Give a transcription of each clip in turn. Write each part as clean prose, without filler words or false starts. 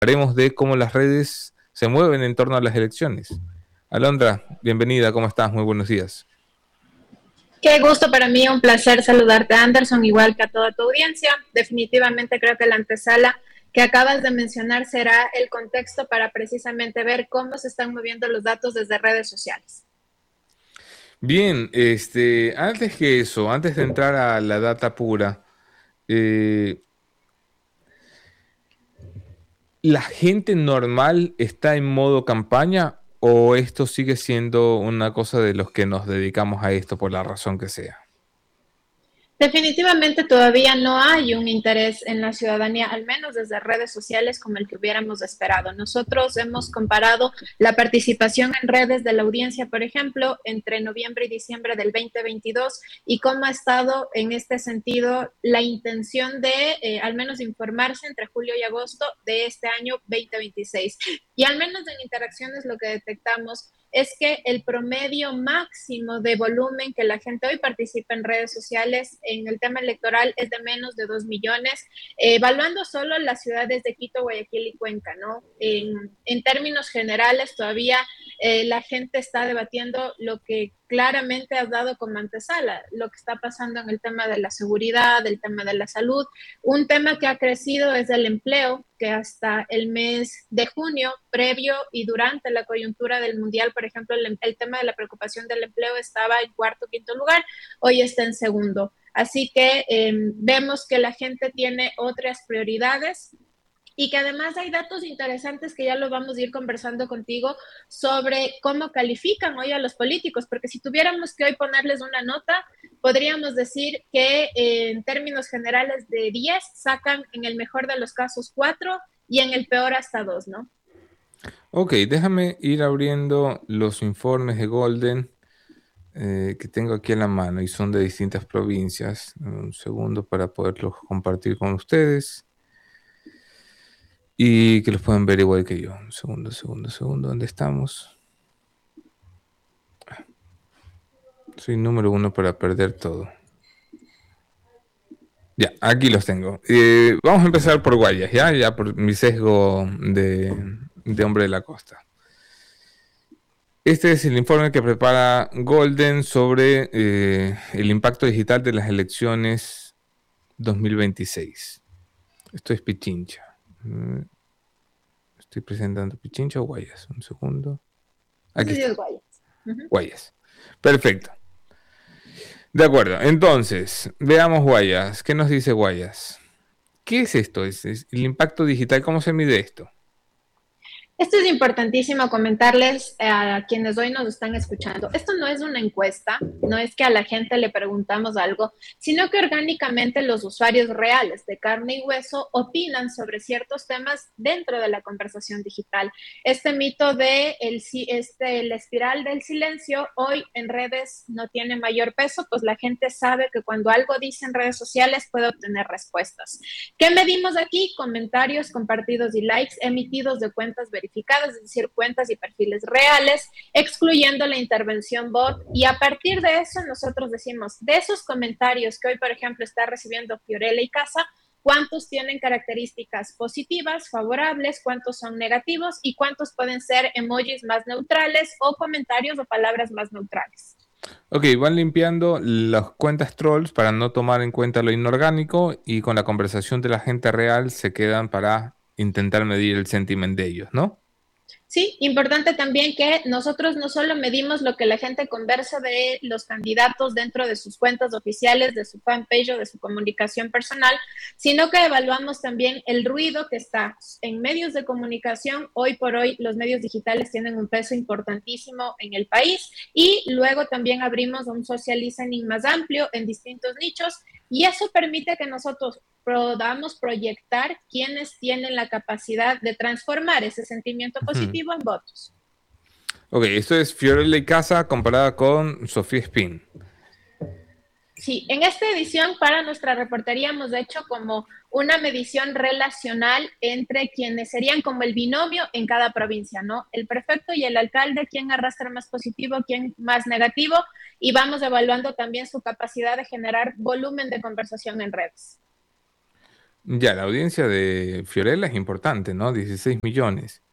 Hablaremos de cómo las redes se mueven en torno a las elecciones. Alondra, bienvenida, ¿cómo estás? Muy buenos días. Qué gusto para mí, un placer saludarte, Anderson, igual que a toda tu audiencia. Definitivamente creo que la antesala que acabas de mencionar será el contexto para precisamente ver cómo se están moviendo los datos desde redes sociales. Bien, antes que eso, antes de entrar a la data pura, eh, ¿la gente normal está en modo campaña o esto sigue siendo una cosa de los que nos dedicamos a esto por la razón que sea? Definitivamente todavía no hay un interés en la ciudadanía, al menos desde redes sociales, como el que hubiéramos esperado. Nosotros hemos comparado la participación en redes de la audiencia, por ejemplo, entre noviembre y diciembre del 2022 y cómo ha estado en este sentido la intención de al menos informarse entre julio y agosto de este año 2026. Y al menos en interacciones lo que detectamos es que el promedio máximo de volumen que la gente hoy participa en redes sociales en el tema electoral es de menos de 2 millones, evaluando solo las ciudades de Quito, Guayaquil y Cuenca, ¿no? En términos generales, todavía la gente está debatiendo lo que claramente has dado como antesala, lo que está pasando en el tema de la seguridad, el tema de la salud. Un tema que ha crecido es el empleo, que hasta el mes de junio, previo y durante la coyuntura del Mundial, por ejemplo, el tema de la preocupación del empleo estaba en cuarto, quinto lugar, hoy está en segundo. Así que vemos que la gente tiene otras prioridades y que además hay datos interesantes que ya lo vamos a ir conversando contigo sobre cómo califican hoy a los políticos, porque si tuviéramos que hoy ponerles una nota, podríamos decir que en términos generales de 10 sacan en el mejor de los casos 4 y en el peor hasta 2, ¿no? Ok, déjame ir abriendo los informes de Golden que tengo aquí en la mano y son de distintas provincias. Un segundo para poderlos compartir con ustedes y que los puedan ver igual que yo. Un segundo, segundo, segundo. ¿Dónde estamos? Soy número uno para perder todo. Ya, aquí los tengo. Vamos a empezar por Guayas, ya por mi sesgo de hombre de la costa. Este es el informe que prepara Golden sobre el impacto digital de las elecciones 2026. Esto es Pichincha. Estoy presentando Pichincha o Guayas. Un segundo. Aquí Ese sí está. es Guayas. Uh-huh. Guayas. Perfecto. De acuerdo. Entonces, veamos Guayas. ¿Qué nos dice Guayas? ¿Qué es esto? ¿Es el impacto digital? ¿Cómo se mide esto? Esto es importantísimo comentarles a quienes hoy nos están escuchando. Esto no es una encuesta, no es que a la gente le preguntamos algo, sino que orgánicamente los usuarios reales de carne y hueso opinan sobre ciertos temas dentro de la conversación digital. Este mito de la espiral del silencio hoy en redes no tiene mayor peso, pues la gente sabe que cuando algo dice en redes sociales puede obtener respuestas. ¿Qué medimos aquí? Comentarios, compartidos y likes emitidos de cuentas verificadas, es decir, cuentas y perfiles reales, excluyendo la intervención bot. Y a partir de eso, nosotros decimos, de esos comentarios que hoy, por ejemplo, está recibiendo Fiorella y Casa, cuántos tienen características positivas, favorables, cuántos son negativos y cuántos pueden ser emojis más neutrales o comentarios o palabras más neutrales. Ok, van limpiando las cuentas trolls para no tomar en cuenta lo inorgánico y con la conversación de la gente real se quedan para intentar medir el sentimiento de ellos, ¿no? Sí, importante también que nosotros no solo medimos lo que la gente conversa de los candidatos dentro de sus cuentas oficiales, de su fanpage o de su comunicación personal, sino que evaluamos también el ruido que está en medios de comunicación. Hoy por hoy los medios digitales tienen un peso importantísimo en el país y luego también abrimos un social listening más amplio en distintos nichos y eso permite que nosotros podamos proyectar quienes tienen la capacidad de transformar ese sentimiento Ujú. positivo en votos. Ok, esto es Fiorella y Casa comparada con Sofía Spin. Sí, en esta edición para nuestra reportería hemos hecho como una medición relacional entre quienes serían como el binomio en cada provincia, ¿no? El prefecto y el alcalde, quién arrastra más positivo, quién más negativo, y vamos evaluando también su capacidad de generar volumen de conversación en redes. Ya, la audiencia de Fiorella es importante, ¿no? 16 millones.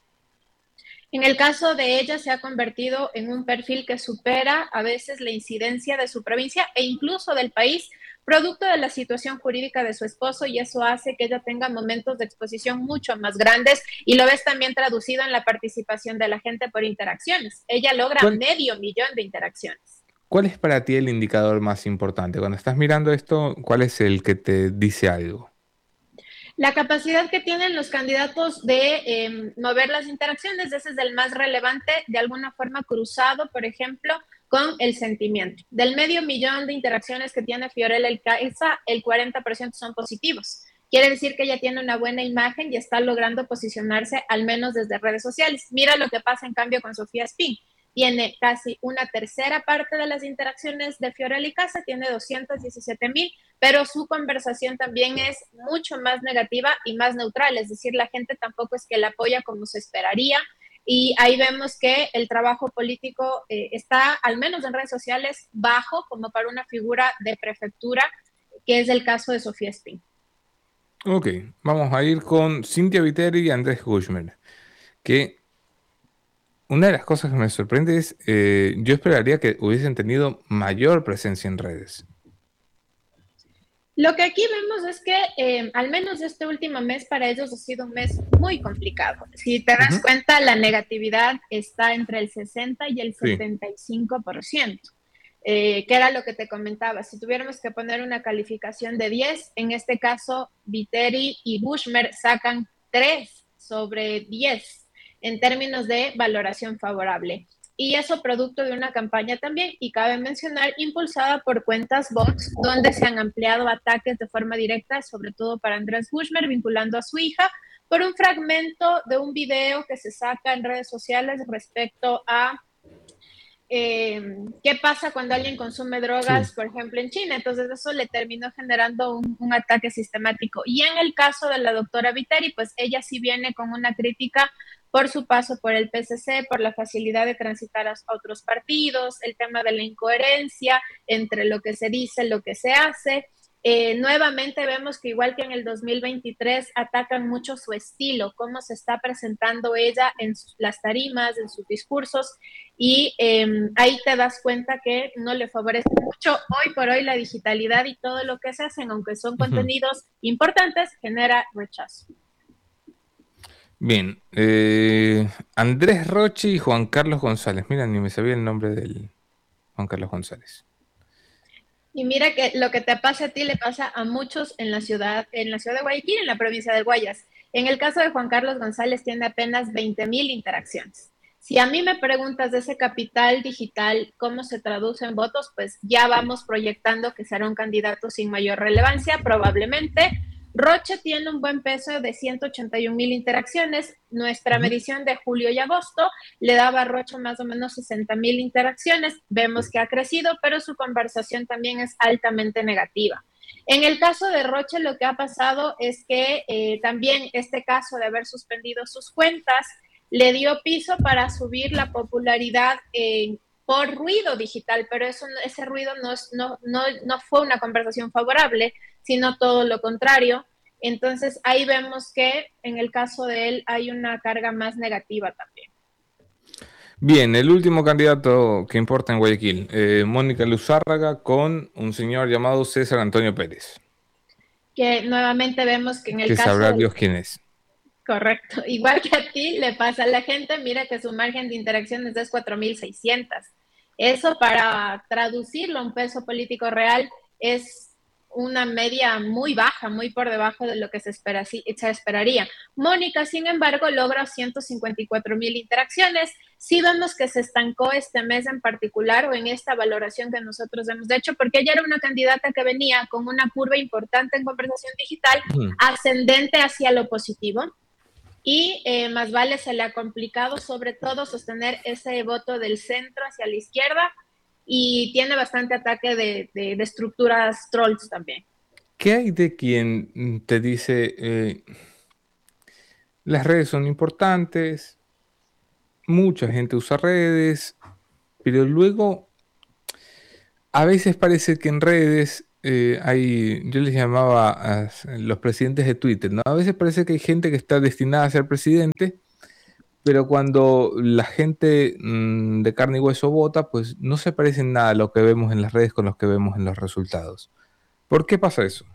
En el caso de ella, se ha convertido en un perfil que supera a veces la incidencia de su provincia e incluso del país, producto de la situación jurídica de su esposo, y eso hace que ella tenga momentos de exposición mucho más grandes y lo ves también traducido en la participación de la gente por interacciones. Ella logra ¿Cuál, 500.000 de interacciones. cuál es para ti el indicador más importante? Cuando estás mirando esto, ¿cuál es el que te dice algo? La capacidad que tienen los candidatos de mover las interacciones, ese es el más relevante, de alguna forma cruzado, por ejemplo, con el sentimiento. Del 500.000 de interacciones que tiene Fiorella Caiza, el 40% son positivos. Quiere decir que ella tiene una buena imagen y está logrando posicionarse al menos desde redes sociales. Mira lo que pasa en cambio con Sofía Spin. Tiene casi una tercera parte de las interacciones de Fiorella Casa, tiene 217.000, pero su conversación también es mucho más negativa y más neutral, es decir, la gente tampoco es que la apoya como se esperaría, y ahí vemos que el trabajo político está, al menos en redes sociales, bajo como para una figura de prefectura, que es el caso de Sofía Spin. Ok, vamos a ir con Cintia Viteri y Andrés Gushmer, que una de las cosas que me sorprende es, yo esperaría que hubiesen tenido mayor presencia en redes. Lo que aquí vemos es que al menos este último mes para ellos ha sido un mes muy complicado. Si te das Ujú. cuenta, la negatividad está entre el 60 y el Sí. 75%, que era lo que te comentaba. Si tuviéramos que poner una calificación de 10, en este caso, Viteri y Bushmer sacan 3 sobre 10 en términos de valoración favorable. Y eso producto de una campaña también, y cabe mencionar, impulsada por cuentas bots, donde se han ampliado ataques de forma directa, sobre todo para Andrés Bushmer, vinculando a su hija, por un fragmento de un video que se saca en redes sociales respecto a qué pasa cuando alguien consume Sí. drogas, por ejemplo, en China. Entonces eso le terminó generando un ataque sistemático. Y en el caso de la doctora Viteri, pues ella sí viene con una crítica por su paso por el PCC, por la facilidad de transitar a otros partidos, el tema de la incoherencia entre lo que se dice, lo que se hace. Nuevamente vemos que igual que en el 2023 atacan mucho su estilo, cómo se está presentando ella en las tarimas, en sus discursos, y ahí te das cuenta que no le favorece mucho hoy por hoy la digitalidad, y todo lo que se hacen, aunque son Ujú. contenidos importantes, genera rechazo. Bien, Andrés Rochi y Juan Carlos González. Mira, ni me sabía el nombre del Juan Carlos González. Y mira que lo que te pasa a ti le pasa a muchos en la ciudad de Guayaquil, en la provincia de Guayas. En el caso de Juan Carlos González tiene apenas 20.000 interacciones. Si a mí me preguntas de ese capital digital, cómo se traduce en votos, pues ya vamos proyectando que será un candidato sin mayor relevancia, probablemente. Roche tiene un buen peso de 181.000 interacciones. Nuestra Ujú. medición de julio y agosto le daba a Roche más o menos 60.000 interacciones. Vemos que ha crecido, pero su conversación también es altamente negativa. En el caso de Roche, lo que ha pasado es que también este caso de haber suspendido sus cuentas le dio piso para subir la popularidad por ruido digital, pero ese ruido no fue una conversación favorable, sino todo lo contrario. Entonces ahí vemos que en el caso de él hay una carga más negativa también. Bien, el último candidato que importa en Guayaquil, Mónica Luzárraga con un señor llamado César Antonio Pérez, Que nuevamente vemos que en el que caso sabrá del... Dios quién es. Correcto, igual que a ti le pasa a la gente, mira que su margen de interacciones es 4.600. Eso, para traducirlo a un peso político real, es una media muy baja, muy por debajo de lo que se esperaría. Mónica, sin embargo, logra 154.000 interacciones. Sí vemos que se estancó este mes en particular, o en esta valoración que nosotros hemos hecho, porque ella era una candidata que venía con una curva importante en conversación digital, Ujú. ascendente hacia lo positivo, y más vale se le ha complicado sobre todo sostener ese voto del centro hacia la izquierda, y tiene bastante ataque de estructuras trolls también. ¿Qué hay de quien te dice, las redes son importantes, mucha gente usa redes, pero luego a veces parece que en redes yo les llamaba a los presidentes de Twitter, ¿no? A veces parece que hay gente que está destinada a ser presidente, pero cuando la gente de carne y hueso vota, pues no se parece en nada a lo que vemos en las redes con lo que vemos en los resultados. ¿Por qué pasa eso?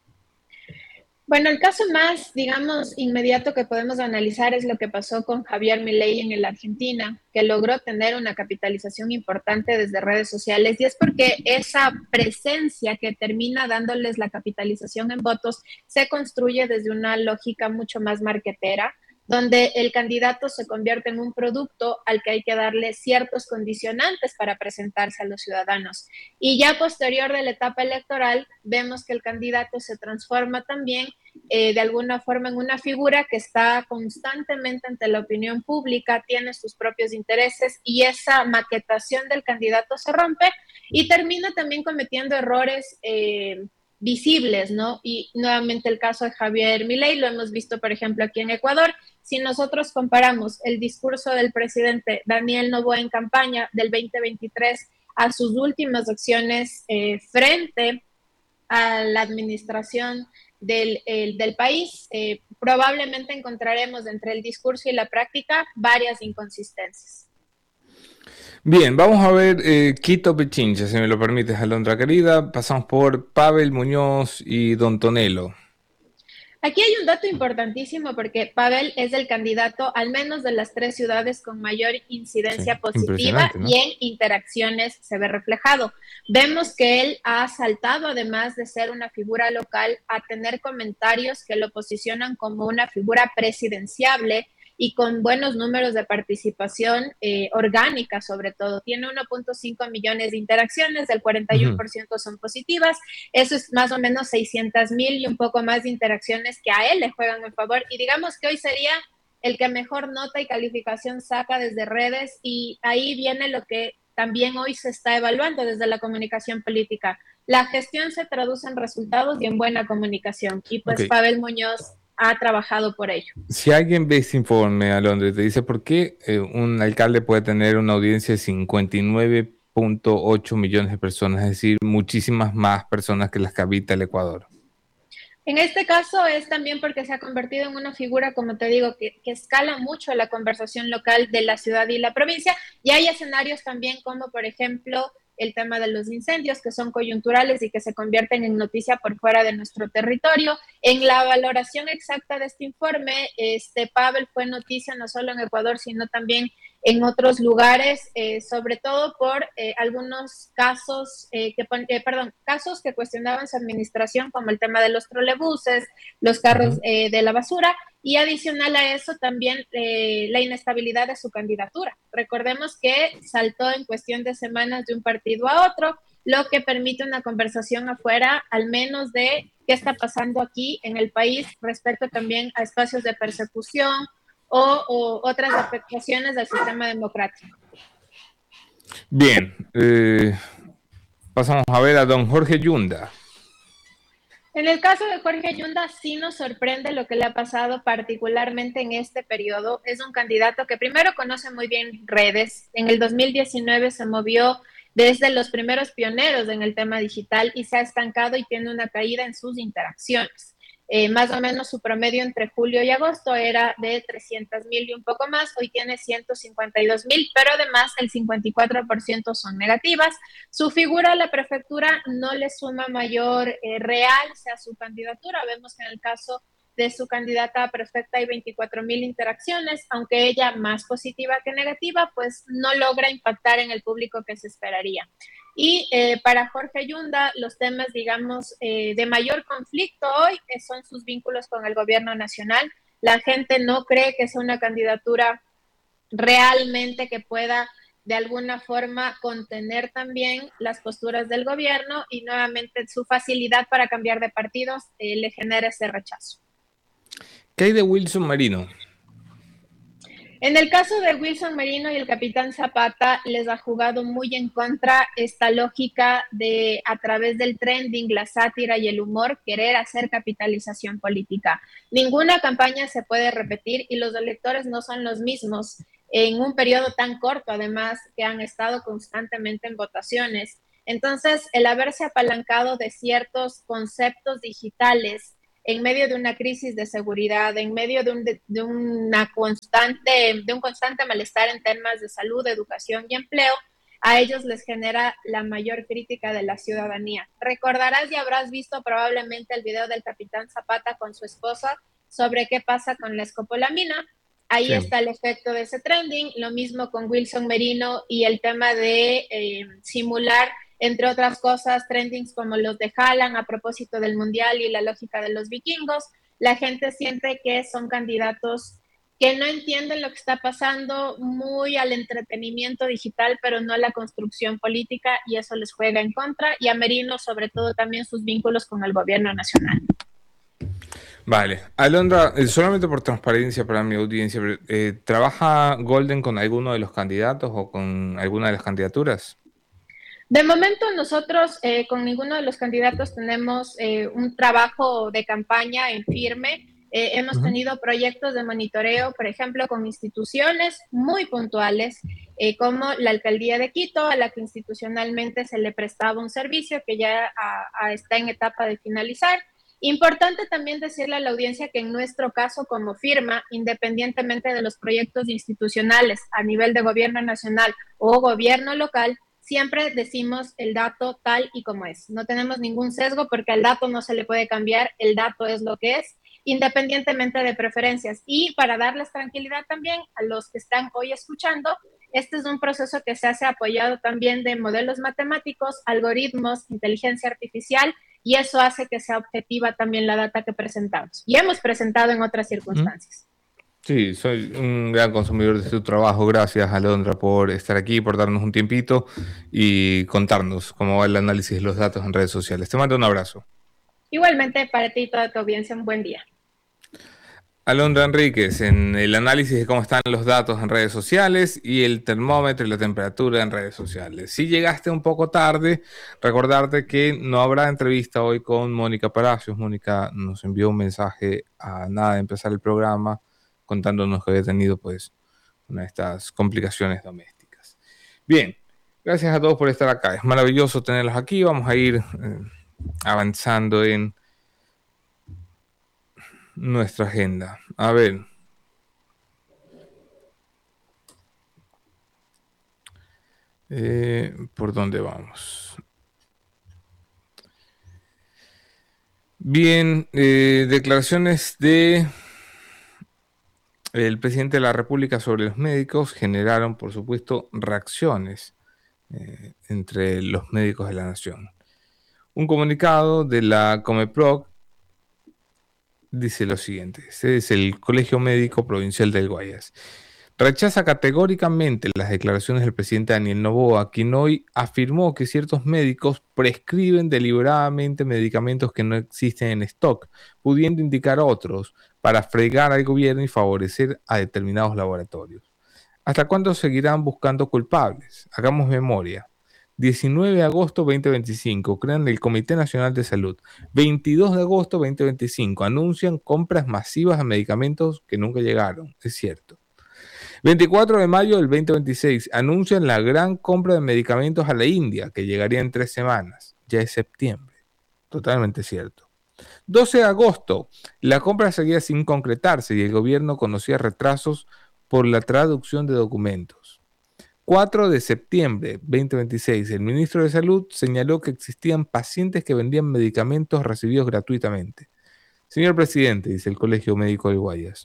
Bueno, el caso más, digamos, inmediato que podemos analizar es lo que pasó con Javier Milei en la Argentina, que logró tener una capitalización importante desde redes sociales, y es porque esa presencia que termina dándoles la capitalización en votos se construye desde una lógica mucho más marketera, donde el candidato se convierte en un producto al que hay que darle ciertos condicionantes para presentarse a los ciudadanos. Y ya posterior de la etapa electoral, vemos que el candidato se transforma también de alguna forma en una figura que está constantemente ante la opinión pública, tiene sus propios intereses, y esa maquetación del candidato se rompe y termina también cometiendo errores visibles, ¿no? Y nuevamente el caso de Javier Milei lo hemos visto, por ejemplo, aquí en Ecuador. Si nosotros comparamos el discurso del presidente Daniel Noboa en campaña del 2023 a sus últimas acciones frente a la administración del país, probablemente encontraremos entre el discurso y la práctica varias inconsistencias. Bien, vamos a ver Quito Pichincha, si me lo permites, Alondra querida. Pasamos por Pavel Muñoz y Don Tonelo. Aquí hay un dato importantísimo porque Pavel es el candidato, al menos de las tres ciudades, con mayor Sí, incidencia positiva impresionante, y ¿no? en interacciones se ve reflejado. Vemos que él ha saltado, además de ser una figura local, a tener comentarios que lo posicionan como una figura presidenciable y con buenos números de participación orgánica, sobre todo. Tiene 1.5 millones de interacciones, del Ujú. 41% son positivas. Eso es más o menos 600,000 y un poco más de interacciones que a él le juegan en favor. Y digamos que hoy sería el que mejor nota y calificación saca desde redes, y ahí viene lo que también hoy se está evaluando desde la comunicación política. La gestión se traduce en resultados y en buena comunicación. Y Ok, pues Pavel Muñoz ha trabajado por ello. si alguien ve este informe, Alondra, y te dice por qué un alcalde puede tener una audiencia de 59.8 millones de personas, es decir, muchísimas más personas que las que habita el Ecuador. En este caso es también porque se ha convertido en una figura, como te digo, que escala mucho la conversación local de la ciudad y la provincia, y hay escenarios también como, por ejemplo, el tema de los incendios, que son coyunturales y que se convierten en noticia por fuera de nuestro territorio. En la valoración exacta de este informe, Pavel fue noticia no solo en Ecuador, sino también en otros lugares, sobre todo por algunos casos casos que cuestionaban su administración, como el tema de los trolebuses, los carros Ujú. de la basura, y adicional a eso también la inestabilidad de su candidatura. Recordemos que saltó en cuestión de semanas de un partido a otro, lo que permite una conversación afuera, al menos de qué está pasando aquí en el país respecto también a espacios de persecución o otras afectaciones del sistema democrático. Bien, pasamos a ver a don Jorge Yunda. En el caso de Jorge Yunda, sí nos sorprende lo que le ha pasado, particularmente en este periodo. Es un candidato que primero conoce muy bien redes. En el 2019 se movió desde los primeros pioneros en el tema digital y se ha estancado y tiene una caída en sus interacciones. Más o menos su promedio entre julio y agosto era de 300,000 y un poco más, hoy tiene 152,000, pero además el 54% son negativas. Su figura a la prefectura no le suma mayor realce a su candidatura. Vemos que en el caso de su candidata a prefecta hay 24,000 interacciones, aunque ella más positiva que negativa, pues no logra impactar en el público que se esperaría. Y para Jorge Yunda, los temas, digamos, de mayor conflicto hoy son sus vínculos con el gobierno nacional. La gente no cree que sea una candidatura realmente que pueda de alguna forma contener también las posturas del gobierno, y nuevamente su facilidad para cambiar de partidos le genera ese rechazo. ¿Qué hay de Wilson Marino? En el caso de Wilson Merino y el capitán Zapata, les ha jugado muy en contra esta lógica de, a través del trending, la sátira y el humor, querer hacer capitalización política. Ninguna campaña se puede repetir y los electores no son los mismos en un periodo tan corto, además, que han estado constantemente en votaciones. Entonces, el haberse apalancado de ciertos conceptos digitales en medio de una crisis de seguridad, en medio de un constante malestar en temas de salud, educación y empleo, a ellos les genera la mayor crítica de la ciudadanía. Recordarás y habrás visto probablemente el video del capitán Zapata con su esposa sobre qué pasa con la escopolamina. Ahí Sí. está el efecto de ese trending, lo mismo con Wilson Merino y el tema de simular, entre otras cosas, trendings como los de Haaland a propósito del Mundial y la lógica de los vikingos. La gente siente que son candidatos que no entienden lo que está pasando, muy al entretenimiento digital, pero no a la construcción política, y eso les juega en contra, y a Merino sobre todo también sus vínculos con el gobierno nacional. Vale. Alondra, solamente por transparencia para mi audiencia, ¿trabaja Golden con alguno de los candidatos o con alguna de las candidaturas? De momento nosotros con ninguno de los candidatos tenemos un trabajo de campaña en firme. Hemos Ujú. tenido proyectos de monitoreo, por ejemplo, con instituciones muy puntuales, como la Alcaldía de Quito, a la que institucionalmente se le prestaba un servicio que ya está en etapa de finalizar. Importante también decirle a la audiencia que en nuestro caso como firma, independientemente de los proyectos institucionales a nivel de gobierno nacional o gobierno local, siempre decimos el dato tal y como es. No tenemos ningún sesgo porque al dato no se le puede cambiar, el dato es lo que es, independientemente de preferencias. Y para darles tranquilidad también a los que están hoy escuchando, este es un proceso que se hace apoyado también de modelos matemáticos, algoritmos, inteligencia artificial, y eso hace que sea objetiva también la data que presentamos. Y hemos presentado en otras Ujú. circunstancias. Sí, soy un gran consumidor de tu trabajo. Gracias, Alondra, por estar aquí, por darnos un tiempito y contarnos cómo va el análisis de los datos en redes sociales. Te mando un abrazo. Igualmente, para ti y toda tu audiencia, un buen día. Alondra Enríquez, en el análisis de cómo están los datos en redes sociales y el termómetro y la temperatura en redes sociales. Si llegaste un poco tarde, recordarte que no habrá entrevista hoy con Mónica Palacios. Mónica nos envió un mensaje a nada de empezar el programa contándonos que había tenido pues una de estas complicaciones domésticas. Bien, gracias a todos por estar acá. Es maravilloso tenerlos aquí. Vamos a ir avanzando en nuestra agenda. A ver. ¿Por dónde vamos? Bien, declaraciones de el presidente de la República sobre los médicos generaron, por supuesto, reacciones entre los médicos de la nación. Un comunicado de la Comeproc dice lo siguiente: este es el Colegio Médico Provincial del Guayas. Rechaza categóricamente las declaraciones del presidente Daniel Noboa, quien hoy afirmó que ciertos médicos prescriben deliberadamente medicamentos que no existen en stock, pudiendo indicar otros para fregar al gobierno y favorecer a determinados laboratorios. ¿Hasta cuándo seguirán buscando culpables? Hagamos memoria. 19 de agosto 2025, crean el Comité Nacional de Salud. 22 de agosto 2025, anuncian compras masivas de medicamentos que nunca llegaron. Es cierto. 24 de mayo del 2026, anuncian la gran compra de medicamentos a la India, que llegaría en 3 semanas. Ya es septiembre. Totalmente cierto. 12 de agosto, la compra seguía sin concretarse y el gobierno conocía retrasos por la traducción de documentos. 4 de septiembre 2026, el ministro de Salud señaló que existían pacientes que vendían medicamentos recibidos gratuitamente. Señor presidente, dice el Colegio Médico del Guayas,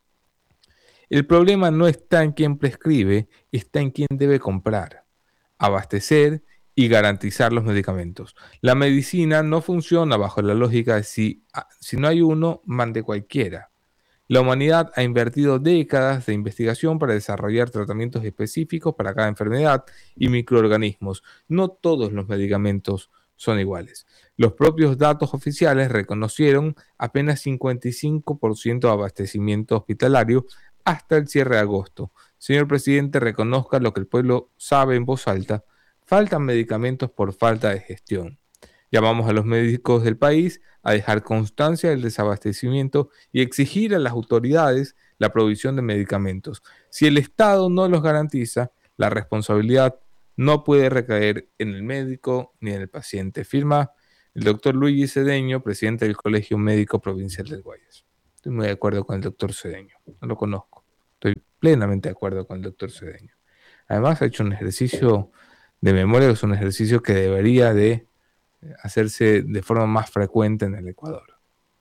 el problema no está en quien prescribe, está en quien debe comprar, abastecer y garantizar los medicamentos. La medicina no funciona bajo la lógica de si no hay uno, mande cualquiera. La humanidad ha invertido décadas de investigación para desarrollar tratamientos específicos para cada enfermedad y microorganismos. No todos los medicamentos son iguales. Los propios datos oficiales reconocieron apenas 55% de abastecimiento hospitalario hasta el cierre de agosto. Señor presidente, reconozca lo que el pueblo sabe en voz alta. Faltan medicamentos por falta de gestión. Llamamos a los médicos del país a dejar constancia del desabastecimiento y exigir a las autoridades la provisión de medicamentos. Si el Estado no los garantiza, la responsabilidad no puede recaer en el médico ni en el paciente. Firma el doctor Luigi Cedeño, presidente del Colegio Médico Provincial del Guayas. Estoy muy de acuerdo con el doctor Cedeño, no lo conozco. Estoy plenamente de acuerdo con el doctor Cedeño. Además ha hecho un ejercicio de memoria, que es un ejercicio que debería de hacerse de forma más frecuente en el Ecuador.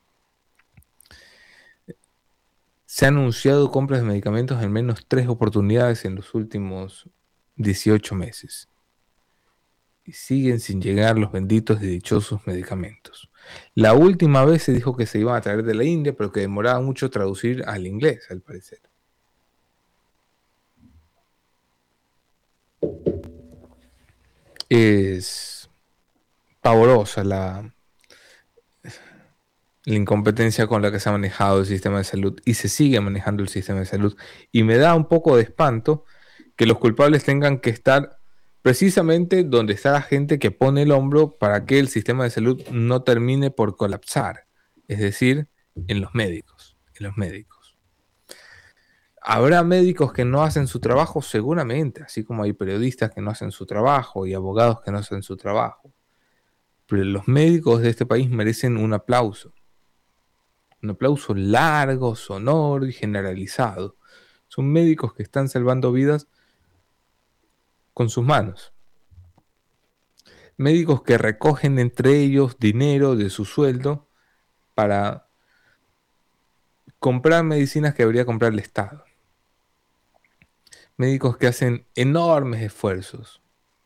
Se han anunciado compras de medicamentos en menos 3 oportunidades en los últimos 18 meses. Y siguen sin llegar los benditos y dichosos medicamentos. La última vez se dijo que se iban a traer de la India, pero que demoraba mucho traducir al inglés, al parecer. Es pavorosa la incompetencia con la que se ha manejado el sistema de salud y se sigue manejando el sistema de salud. Y me da un poco de espanto que los culpables tengan que estar precisamente donde está la gente que pone el hombro para que el sistema de salud no termine por colapsar, es decir, en los médicos, ¿Habrá médicos que no hacen su trabajo? Seguramente, así como hay periodistas que no hacen su trabajo y abogados que no hacen su trabajo. Pero los médicos de este país merecen un aplauso largo, sonoro y generalizado. Son médicos que están salvando vidas con sus manos. Médicos que recogen entre ellos dinero de su sueldo para comprar medicinas que debería comprar el Estado. Médicos que hacen enormes esfuerzos,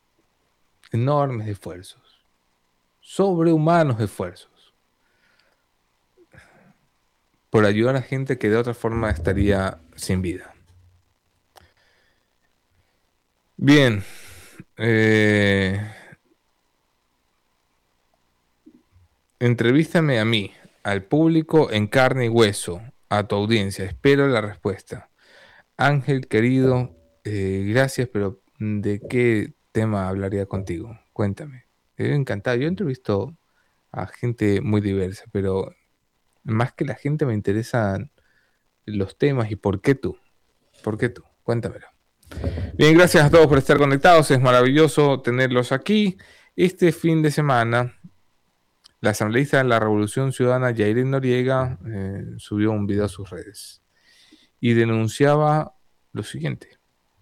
sobrehumanos esfuerzos, por ayudar a gente que de otra forma estaría sin vida. Bien, entrevístame a mí, al público en carne y hueso, a tu audiencia. Espero la respuesta. Ángel, querido, gracias, pero ¿de qué tema hablaría contigo? Cuéntame. Encantado. Yo entrevisto a gente muy diversa, pero más que la gente me interesan los temas y por qué tú. ¿Por qué tú? Cuéntamelo. Bien, gracias a todos por estar conectados. Es maravilloso tenerlos aquí. Este fin de semana, la asambleísta de la Revolución Ciudadana, Yairén Noriega, subió un video a sus redes y denunciaba lo siguiente.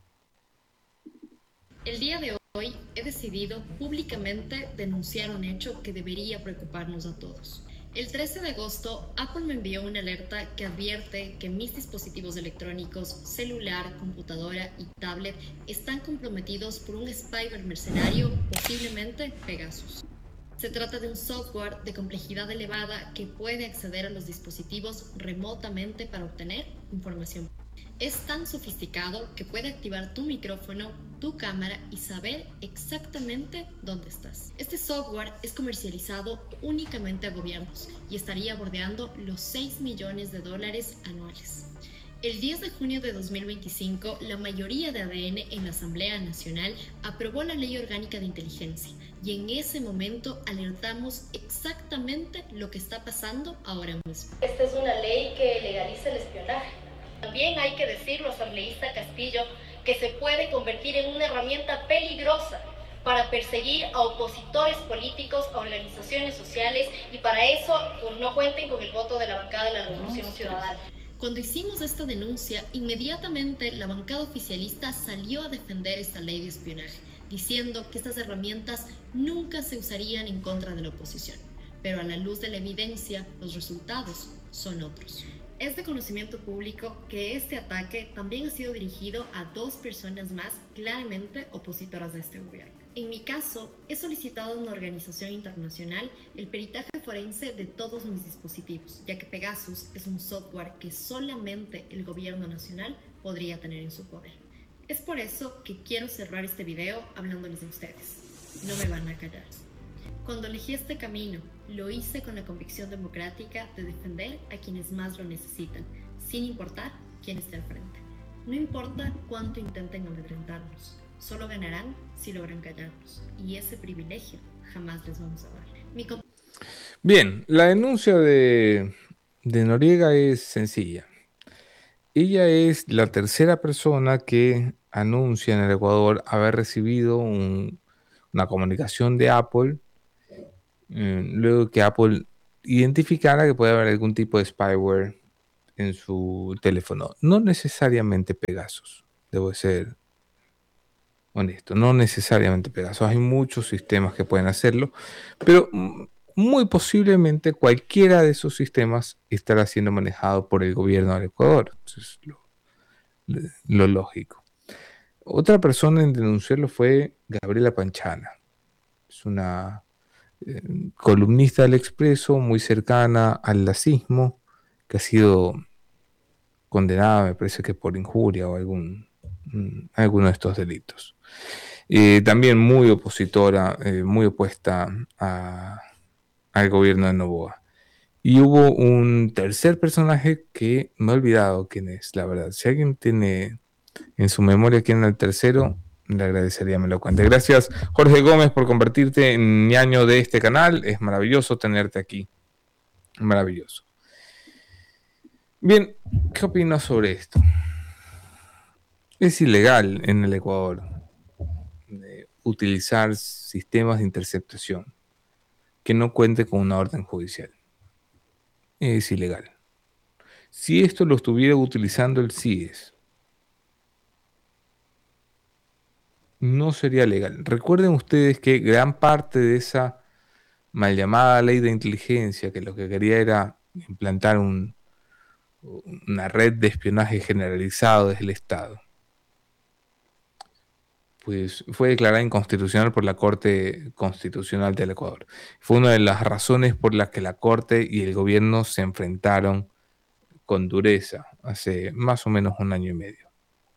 El día de hoy he decidido públicamente denunciar un hecho que debería preocuparnos a todos. El 13 de agosto, Apple me envió una alerta que advierte que mis dispositivos electrónicos, celular, computadora y tablet están comprometidos por un spyware mercenario, posiblemente Pegasus. Se trata de un software de complejidad elevada que puede acceder a los dispositivos remotamente para obtener información. Es tan sofisticado que puede activar tu micrófono, tu cámara y saber exactamente dónde estás. Este software es comercializado únicamente a gobiernos y estaría bordeando los $6 millones anuales. El 10 de junio de 2025, la mayoría de ADN en la Asamblea Nacional aprobó la Ley Orgánica de Inteligencia y en ese momento alertamos exactamente lo que está pasando ahora mismo. Esta es una ley que legaliza el espionaje. También hay que decirlo, asambleísta Castillo, que se puede convertir en una herramienta peligrosa para perseguir a opositores políticos, a organizaciones sociales, y para eso no cuenten con el voto de la bancada de la Revolución Ciudadana. Cuando hicimos esta denuncia, inmediatamente la bancada oficialista salió a defender esta ley de espionaje, diciendo que estas herramientas nunca se usarían en contra de la oposición. Pero a la luz de la evidencia, los resultados son otros. Es de conocimiento público que este ataque también ha sido dirigido a 2 personas más claramente opositoras a este gobierno. En mi caso, he solicitado a una organización internacional el peritaje forense de todos mis dispositivos, ya que Pegasus es un software que solamente el gobierno nacional podría tener en su poder. Es por eso que quiero cerrar este video hablándoles de ustedes. No me van a callar. Cuando elegí este camino, lo hice con la convicción democrática de defender a quienes más lo necesitan, sin importar quién esté al frente. No importa cuánto intenten amedrentarnos, solo ganarán si logran callarnos, y ese privilegio jamás les vamos a dar. Bien, la denuncia de Noriega es sencilla. Ella es la tercera persona que anuncia en el Ecuador haber recibido una comunicación de Apple, luego que Apple identificara que puede haber algún tipo de spyware en su teléfono. No necesariamente Pegasus, debo ser honesto, no necesariamente Pegasus. Hay muchos sistemas que pueden hacerlo, pero muy posiblemente cualquiera de esos sistemas estará siendo manejado por el gobierno del Ecuador. Eso es lo lógico. Otra persona en denunciarlo fue Gabriela Panchana. Es una columnista del Expreso muy cercana al lacismo, que ha sido condenada, me parece que por injuria o alguno de estos delitos. También muy opositora, muy opuesta al gobierno de Noboa. Y hubo un tercer personaje que me he olvidado quién es, la verdad. Si alguien tiene en su memoria quién era el tercero, le agradecería me lo cuente. Gracias, Jorge Gómez, por convertirte en ñaño de este canal. Es maravilloso tenerte aquí. Maravilloso. Bien, ¿qué opinas sobre esto? Es ilegal en el Ecuador utilizar sistemas de interceptación que no cuente con una orden judicial. Es ilegal. Si esto lo estuviera utilizando el CIES, no sería legal. Recuerden ustedes que gran parte de esa mal llamada ley de inteligencia, que lo que quería era implantar una red de espionaje generalizado desde el Estado, pues fue declarada inconstitucional por la Corte Constitucional del Ecuador. Fue una de las razones por las que la Corte y el gobierno se enfrentaron con dureza hace más o menos un año y medio.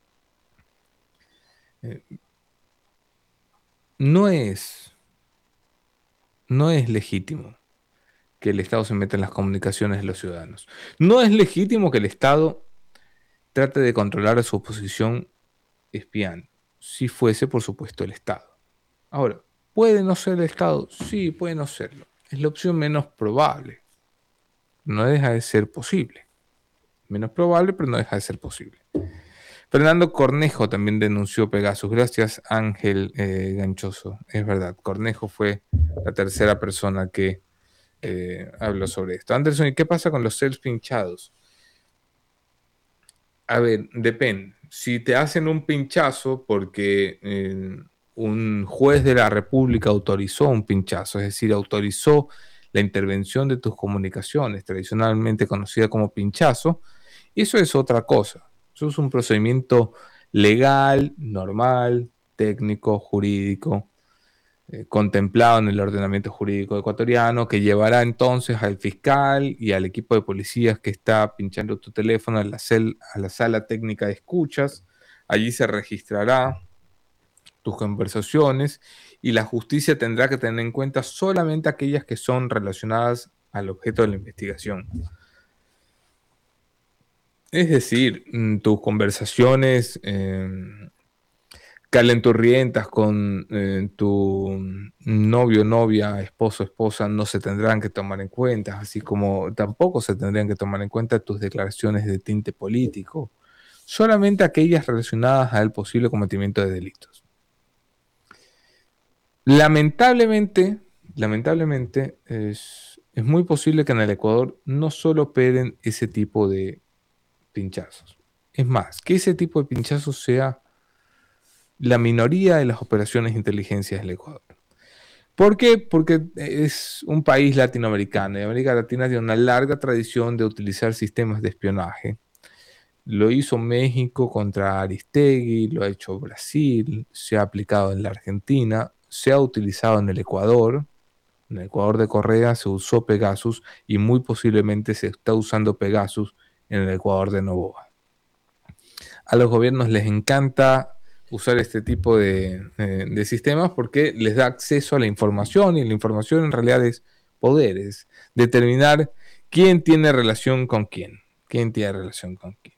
No es legítimo que el Estado se meta en las comunicaciones de los ciudadanos. No es legítimo que el Estado trate de controlar a su oposición espiando, si fuese, por supuesto, el Estado. Ahora, ¿puede no ser el Estado? Sí, puede no serlo. Es la opción menos probable. No deja de ser posible. Menos probable, pero no deja de ser posible. Fernando Cornejo también denunció Pegasus. Gracias, Ángel Ganchoso. Es verdad, Cornejo fue la tercera persona que habló sobre esto. Anderson, ¿y qué pasa con los cells pinchados? A ver, depende. Si te hacen un pinchazo porque un juez de la República autorizó un pinchazo, es decir, autorizó la intervención de tus comunicaciones, tradicionalmente conocida como pinchazo, eso es otra cosa. Eso es un procedimiento legal, normal, técnico, jurídico, contemplado en el ordenamiento jurídico ecuatoriano, que llevará entonces al fiscal y al equipo de policías que está pinchando tu teléfono a la sala técnica de escuchas. Allí se registrará tus conversaciones y la justicia tendrá que tener en cuenta solamente aquellas que son relacionadas al objeto de la investigación. Es decir, tus conversaciones calenturrientas con tu novio, novia, esposo, esposa no se tendrán que tomar en cuenta, así como tampoco se tendrían que tomar en cuenta tus declaraciones de tinte político, solamente aquellas relacionadas al posible cometimiento de delitos. Lamentablemente es muy posible que en el Ecuador no solo operen ese tipo de pinchazos. Es más, que ese tipo de pinchazos sea la minoría de las operaciones de inteligencia del Ecuador. ¿Por qué? Porque es un país latinoamericano y América Latina tiene una larga tradición de utilizar sistemas de espionaje. Lo hizo México contra Aristegui, lo ha hecho Brasil, se ha aplicado en la Argentina, se ha utilizado en el Ecuador. En el Ecuador de Correa se usó Pegasus y muy posiblemente se está usando Pegasus en el Ecuador de Noboa. A los gobiernos les encanta usar este tipo de sistemas porque les da acceso a la información y la información en realidad es poder, es determinar quién tiene relación con quién. ¿Quién tiene relación con quién?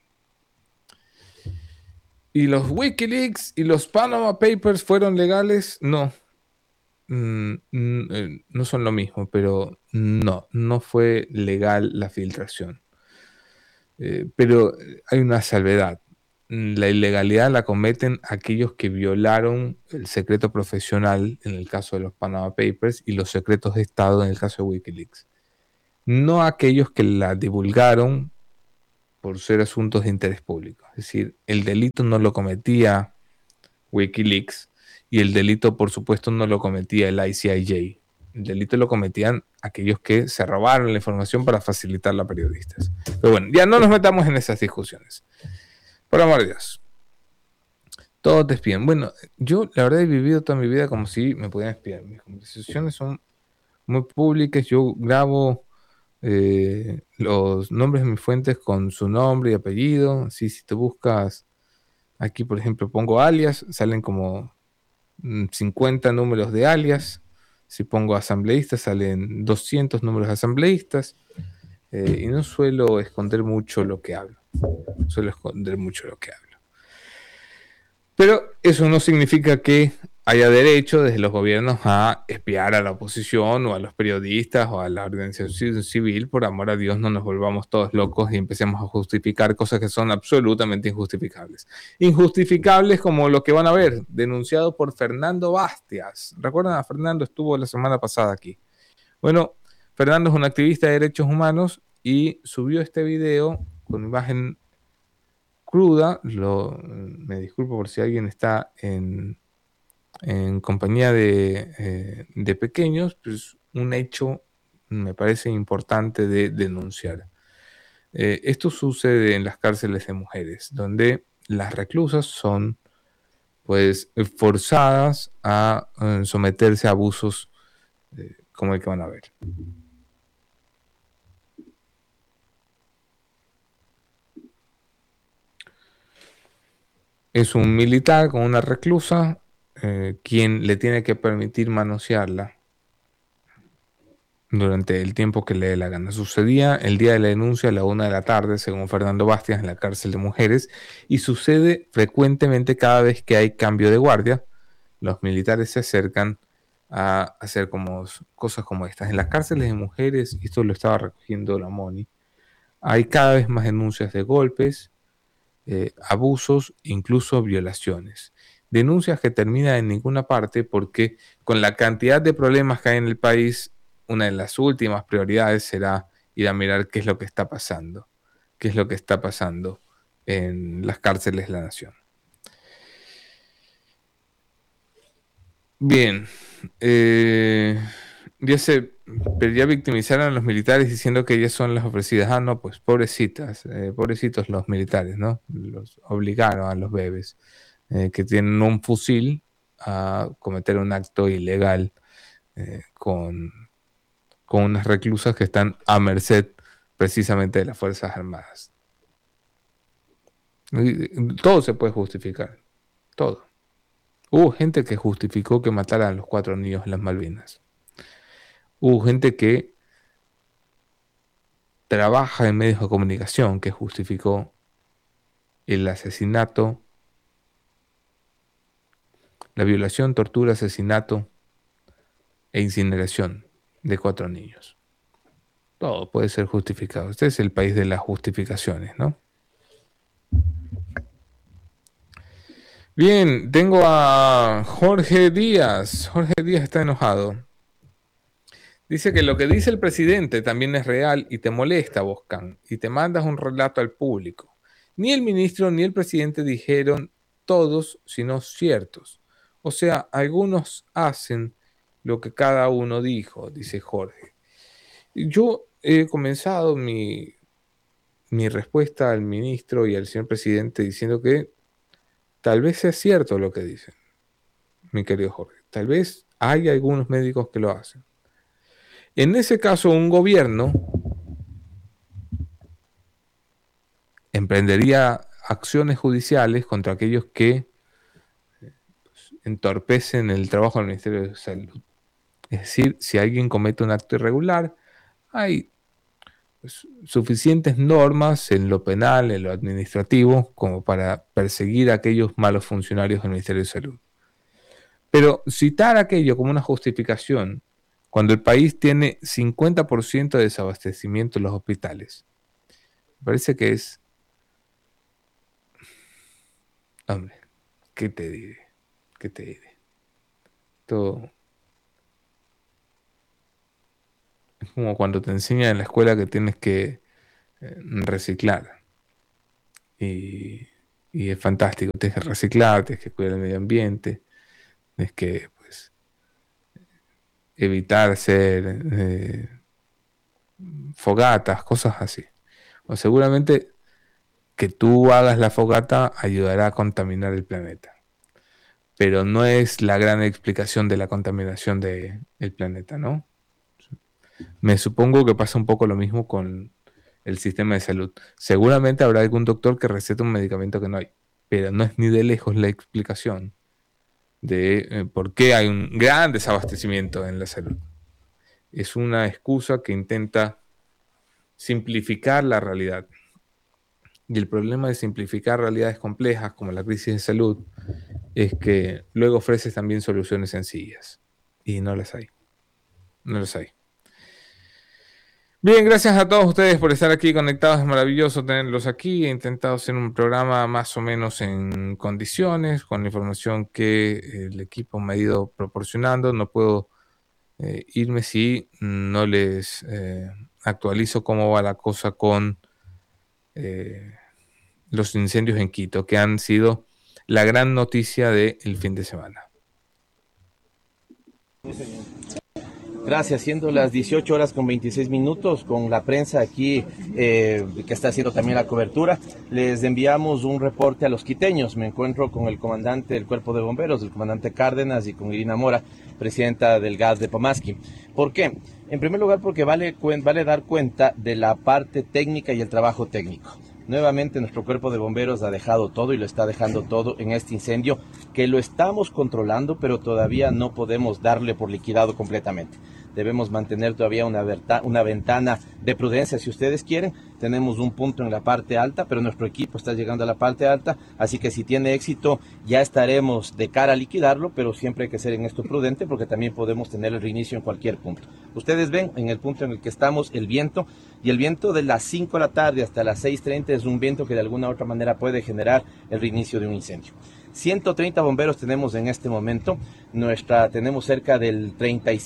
¿Y los Wikileaks y los Panama Papers fueron legales? No. No son lo mismo, pero no fue legal la filtración. Pero hay una salvedad. la ilegalidad la cometen aquellos que violaron el secreto profesional en el caso de los Panama Papers y los secretos de Estado en el caso de Wikileaks. No aquellos que la divulgaron por ser asuntos de interés público. Es decir, el delito no lo cometía Wikileaks y el delito, por supuesto, no lo cometía el ICIJ. El delito lo cometían aquellos que se robaron la información para facilitarla a periodistas. Pero bueno, ya no nos metamos en esas discusiones. Por amor de Dios. Todos te espían. Bueno, yo la verdad he vivido toda mi vida como si me pudieran espiar. Mis conversaciones son muy públicas. Yo grabo los nombres de mis fuentes con su nombre y apellido. Así, si te buscas aquí, por ejemplo, pongo alias, salen como 50 números de alias. Si pongo asambleístas, salen 200 números de asambleístas. Y no suelo esconder mucho lo que hablo. Pero eso no significa que haya derecho desde los gobiernos a espiar a la oposición o a los periodistas o a la organización civil. Por amor a Dios, no nos volvamos todos locos y empecemos a justificar cosas que son absolutamente injustificables. Injustificables como lo que van a ver, denunciado por Fernando Bastias. ¿Recuerdan a Fernando? Estuvo la semana pasada aquí. Bueno, Fernando es un activista de derechos humanos y subió este video con imagen cruda. Me disculpo por si alguien está en compañía de pequeños, pues un hecho me parece importante de denunciar. Esto sucede en las cárceles de mujeres, donde las reclusas son pues forzadas a someterse a abusos como el que van a ver. Es un militar con una reclusa quien le tiene que permitir manosearla durante el tiempo que le dé la gana. Sucedía el día de la denuncia a la 1 de la tarde, según Fernando Bastias, en la cárcel de mujeres, y sucede frecuentemente cada vez que hay cambio de guardia. Los militares se acercan a hacer cosas como estas. En las cárceles de mujeres, y esto lo estaba recogiendo la Moni, hay cada vez más denuncias de golpes, abusos, incluso violaciones. Denuncias que terminan en ninguna parte porque con la cantidad de problemas que hay en el país, una de las últimas prioridades será ir a mirar qué es lo que está pasando, en las cárceles de la nación. Bien, ya victimizaron a los militares diciendo que ellas son las ofrecidas. Ah, no, pues pobrecitos los militares, ¿no? Los obligaron a los bebés que tienen un fusil a cometer un acto ilegal con unas reclusas que están a merced precisamente de las Fuerzas Armadas. Todo se puede justificar, todo. Hubo gente que justificó que mataran a los 4 niños en las Malvinas. Hubo gente que trabaja en medios de comunicación que justificó el asesinato, la violación, tortura, asesinato e incineración de 4 niños. Todo puede ser justificado. Este es el país de las justificaciones, ¿no? Bien, tengo a Jorge Díaz. Jorge Díaz está enojado. Dice que lo que dice el presidente también es real y te molesta, Boscan, y te mandas un relato al público. Ni el ministro ni el presidente dijeron todos, sino ciertos. O sea, algunos hacen lo que cada uno dijo, dice Jorge. Yo he comenzado mi respuesta al ministro y al señor presidente diciendo que tal vez sea cierto lo que dicen, mi querido Jorge. Tal vez hay algunos médicos que lo hacen. En ese caso, un gobierno emprendería acciones judiciales contra aquellos que entorpecen el trabajo del Ministerio de Salud. Es decir, si alguien comete un acto irregular, hay suficientes normas en lo penal, en lo administrativo, como para perseguir a aquellos malos funcionarios del Ministerio de Salud. Pero citar aquello como una justificación, cuando el país tiene 50% de desabastecimiento en los hospitales, me parece que es Hombre, ¿qué te diré? ¿Qué te diré? Todo es como cuando te enseñan en la escuela que tienes que reciclar. Y, y es fantástico. Tienes que reciclar, tienes que cuidar el medio ambiente, tienes que pues, evitar hacer fogatas, cosas así. O seguramente que tú hagas la fogata ayudará a contaminar el planeta. Pero no es la gran explicación de la contaminación del planeta, ¿no? Me supongo que pasa un poco lo mismo con el sistema de salud. Seguramente habrá algún doctor que receta un medicamento que no hay, pero no es ni de lejos la explicación de por qué hay un gran desabastecimiento en la salud. Es una excusa que intenta simplificar la realidad. Y el problema de simplificar realidades complejas como la crisis de salud es que luego ofreces también soluciones sencillas. Y no las hay. No las hay. Bien, gracias a todos ustedes por estar aquí conectados. Es maravilloso tenerlos aquí. He intentado hacer un programa más o menos en condiciones, con la información que el equipo me ha ido proporcionando. No puedo irme si no les actualizo cómo va la cosa con los incendios en Quito, que han sido la gran noticia del fin de semana. Gracias, siendo las 18 horas con 26 minutos, con la prensa aquí que está haciendo también la cobertura, les enviamos un reporte a los quiteños. Me encuentro con el comandante del Cuerpo de Bomberos, el comandante Cárdenas, y con Irina Mora, presidenta del GAS de Pomasqui. ¿Por qué? En primer lugar, porque vale dar cuenta de la parte técnica y el trabajo técnico. Nuevamente nuestro Cuerpo de Bomberos ha dejado todo y lo está dejando todo en este incendio, que lo estamos controlando, pero todavía no podemos darle por liquidado completamente. Debemos mantener todavía una ventana de prudencia, si ustedes quieren. Tenemos un punto en la parte alta, pero nuestro equipo está llegando a la parte alta, así que si tiene éxito ya estaremos de cara a liquidarlo, pero siempre hay que ser en esto prudente porque también podemos tener el reinicio en cualquier punto. Ustedes ven en el punto en el que estamos el viento, y el viento de las 5 de la tarde hasta las 6:30 es un viento que de alguna u otra manera puede generar el reinicio de un incendio. 130 bomberos tenemos en este momento. Tenemos cerca del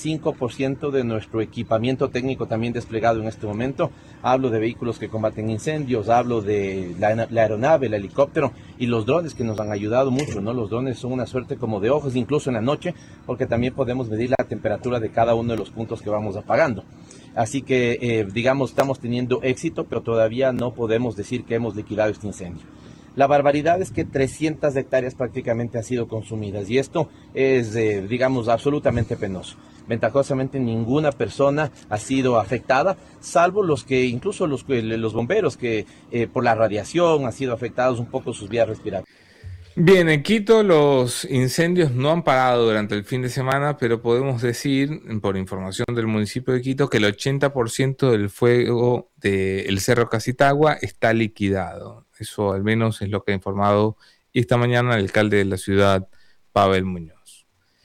35% de nuestro equipamiento técnico también desplegado en este momento. Hablo de vehículos que combaten incendios, hablo de la aeronave, el helicóptero y los drones, que nos han ayudado mucho, ¿no? Los drones son una suerte como de ojos, incluso en la noche, porque también podemos medir la temperatura de cada uno de los puntos que vamos apagando. Así que, estamos teniendo éxito, pero todavía no podemos decir que hemos liquidado este incendio. La barbaridad es que 300 hectáreas prácticamente han sido consumidas, y esto es, absolutamente penoso. Ventajosamente ninguna persona ha sido afectada, salvo incluso los bomberos que por la radiación han sido afectados un poco sus vías respiratorias. Bien, en Quito los incendios no han parado durante el fin de semana, pero podemos decir, por información del municipio de Quito, que el 80% del fuego del Cerro Casitagua está liquidado. Eso al menos es lo que ha informado esta mañana el alcalde de la ciudad, Pavel Muñoz.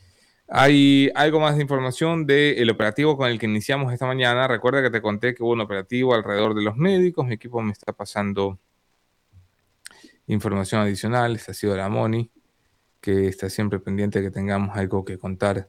Hay algo más de información del operativo con el que iniciamos esta mañana. Recuerda que te conté que hubo un operativo alrededor de los médicos. Mi equipo me está pasando información adicional. Esta ha sido la Moni, que está siempre pendiente de que tengamos algo que contar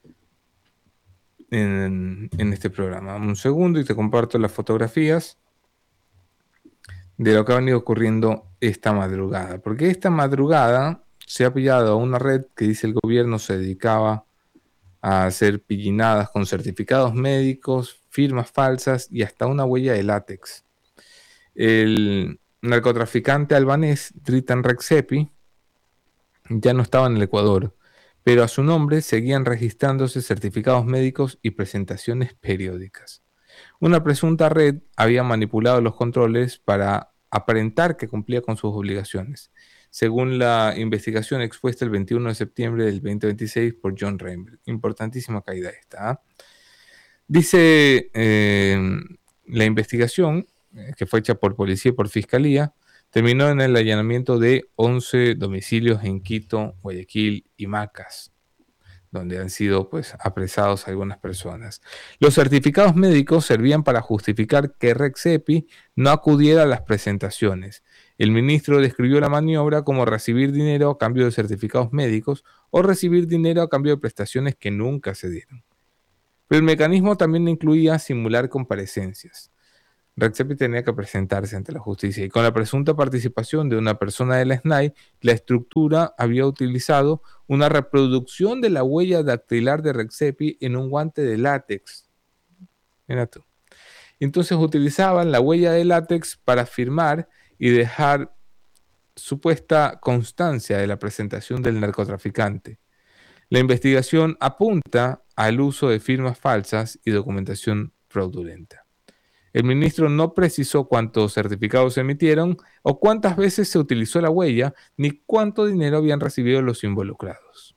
en este programa. Un segundo y te comparto las fotografías de lo que ha venido ocurriendo esta madrugada. Porque esta madrugada se ha pillado a una red que dice el gobierno se dedicaba a hacer pillinadas con certificados médicos, firmas falsas y hasta una huella de látex. El narcotraficante albanés Dritan Rexepi ya no estaba en el Ecuador, pero a su nombre seguían registrándose certificados médicos y presentaciones periódicas. Una presunta red había manipulado los controles para aparentar que cumplía con sus obligaciones, según la investigación expuesta el 21 de septiembre del 2026 por John Reimberg. Importantísima caída esta, ¿eh? Dice la investigación, que fue hecha por policía y por fiscalía, terminó en el allanamiento de 11 domicilios en Quito, Guayaquil y Macas, donde han sido apresados algunas personas. Los certificados médicos servían para justificar que Rexepi no acudiera a las presentaciones. El ministro describió la maniobra como recibir dinero a cambio de certificados médicos o recibir dinero a cambio de prestaciones que nunca se dieron. Pero el mecanismo también incluía simular comparecencias. Redzepi tenía que presentarse ante la justicia y con la presunta participación de una persona de la SNAI, la estructura había utilizado una reproducción de la huella dactilar de Redzepi en un guante de látex. Mira tú. Entonces utilizaban la huella de látex para firmar y dejar supuesta constancia de la presentación del narcotraficante. La investigación apunta al uso de firmas falsas y documentación fraudulenta. El ministro no precisó cuántos certificados se emitieron o cuántas veces se utilizó la huella, ni cuánto dinero habían recibido los involucrados.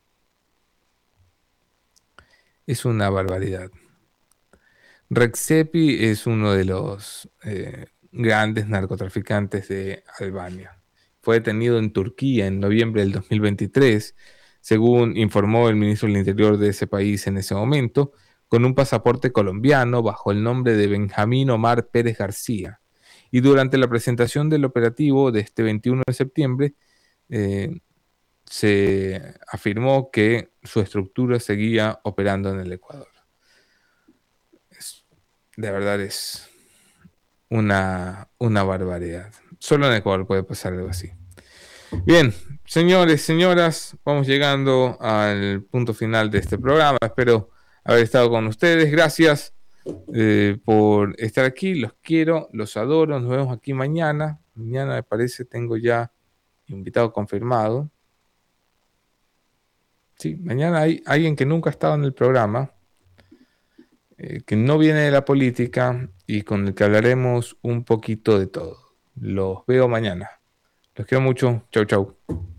Es una barbaridad. Redzepi es uno de los grandes narcotraficantes de Albania. Fue detenido en Turquía en noviembre del 2023, según informó el ministro del Interior de ese país en ese momento, con un pasaporte colombiano bajo el nombre de Benjamín Omar Pérez García. Y durante la presentación del operativo de este 21 de septiembre, se afirmó que su estructura seguía operando en el Ecuador. De verdad es una barbaridad. Solo en Ecuador puede pasar algo así. Bien, señores, señoras, vamos llegando al punto final de este programa. Espero haber estado con ustedes. Gracias por estar aquí. Los quiero, los adoro. Nos vemos aquí mañana. Mañana me parece tengo ya invitado confirmado. Sí, mañana hay alguien que nunca ha estado en el programa, que no viene de la política y con el que hablaremos un poquito de todo. Los veo mañana. Los quiero mucho. Chau, chau.